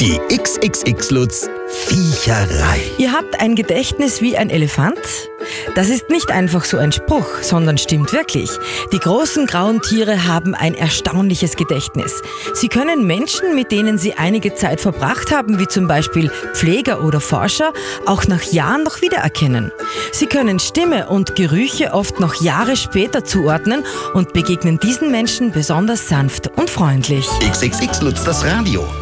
Die XXX-Lutz Viecherei. Ihr habt ein Gedächtnis wie ein Elefant? Das ist nicht einfach so ein Spruch, sondern stimmt wirklich. Die großen grauen Tiere haben ein erstaunliches Gedächtnis. Sie können Menschen, mit denen sie einige Zeit verbracht haben, wie zum Beispiel Pfleger oder Forscher, auch nach Jahren noch wiedererkennen. Sie können Stimme und Gerüche oft noch Jahre später zuordnen und begegnen diesen Menschen besonders sanft und freundlich. XXX-Lutz das Radio.